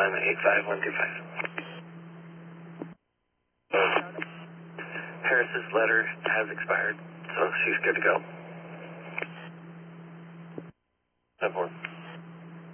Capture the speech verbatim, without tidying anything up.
on eight five one two five. Harris's letter has expired, so she's good to go.